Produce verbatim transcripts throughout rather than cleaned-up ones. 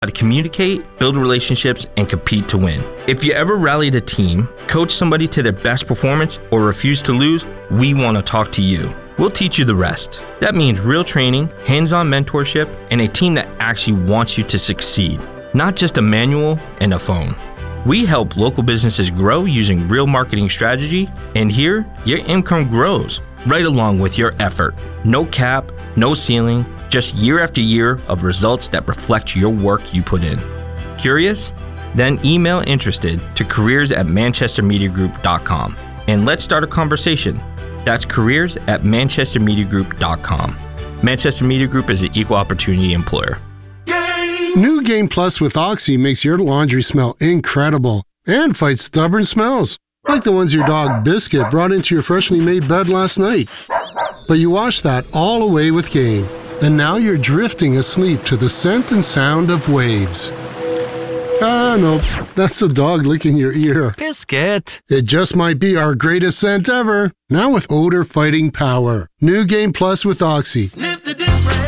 how to communicate, build relationships, and compete to win. If you ever rallied a team, coach somebody to their best performance, or refuse to lose, we want to talk to you. We'll teach you the rest. That means real training, hands-on mentorship, and a team that actually wants you to succeed, not just a manual and a phone. We help local businesses grow using real marketing strategy, and here, your income grows right along with your effort. No cap, no ceiling, just year after year of results that reflect your work you put in. Curious? Then email interested to careers at manchester media group dot com and let's start a conversation. That's careers at manchester media group dot com. Manchester Media Group is an equal opportunity employer. New Game Plus with Oxy makes your laundry smell incredible and fights stubborn smells, like the ones your dog Biscuit brought into your freshly made bed last night. But you wash that all away with Game, and now you're drifting asleep to the scent and sound of waves. Ah, no, that's the dog licking your ear. Biscuit. It just might be our greatest scent ever, now with odor-fighting power. New Game Plus with Oxy. Sniff the difference.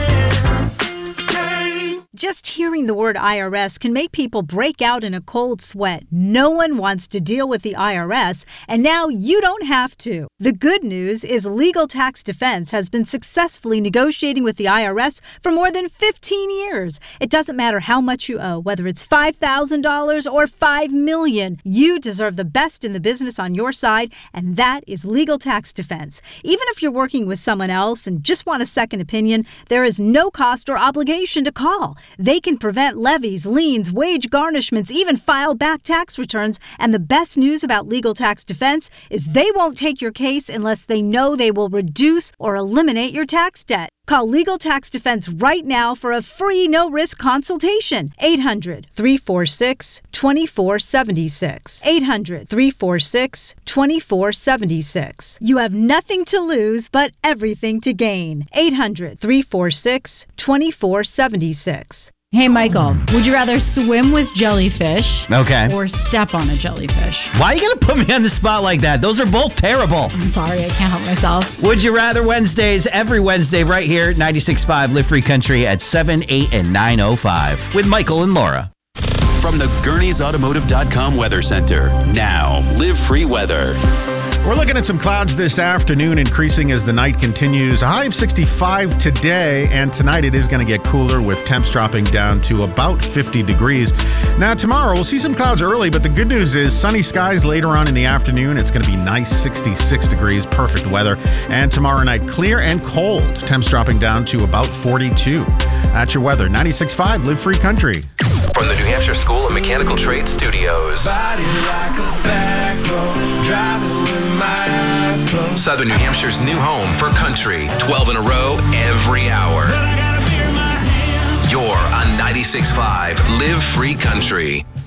Just hearing the word I R S can make people break out in a cold sweat. No one wants to deal with the I R S, and now you don't have to. The good news is Legal Tax Defense has been successfully negotiating with the I R S for more than fifteen years. It doesn't matter how much you owe, whether it's five thousand dollars or five million dollars. You deserve the best in the business on your side, and that is Legal Tax Defense. Even if you're working with someone else and just want a second opinion, there is no cost or obligation to call. They can prevent levies, liens, wage garnishments, even file back tax returns. And the best news about Legal Tax Defense is they won't take your case unless they know they will reduce or eliminate your tax debt. Call Legal Tax Defense right now for a free no-risk consultation. eight hundred, three four six, two four seven six. eight hundred, three four six, two four seven six. You have nothing to lose but everything to gain. eight hundred, three four six, two four seven six. Hey, Michael, would you rather swim with jellyfish Okay. or step on a jellyfish? Why are you going to put me on the spot like that? Those are both terrible. I'm sorry, I can't help myself. Would You Rather Wednesdays, every Wednesday right here, ninety-six point five Live Free Country at seven, eight, and nine oh five with Michael and Laura. From the Gurney's Automotive dot com Weather Center. Now, Live Free Weather. We're looking at some clouds this afternoon, increasing as the night continues. A high of sixty-five today, and tonight it is going to get cooler with temps dropping down to about fifty degrees. Now, tomorrow we'll see some clouds early, but the good news is sunny skies later on in the afternoon. It's going to be nice sixty-six degrees, perfect weather. And tomorrow night, clear and cold. Temps dropping down to about forty-two. That's your weather. ninety-six point five Live Free Country. From the New Hampshire School of Mechanical Trades Studios. Body like a back road, driving with my eyes closed. Southern New Hampshire's new home for country. twelve in a row, every hour. But I got a beer in my hand. You're on ninety-six point five Live Free Country.